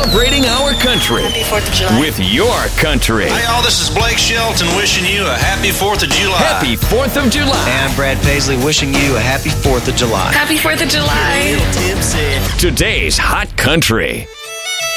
celebrating our country. Happy 4th of July. With your country. Hey, y'all, this is Blake Shelton wishing you a happy 4th of July. Happy 4th of July. And I'm Brad Paisley wishing you a happy 4th of July. Happy 4th of July. Today's Hot Country.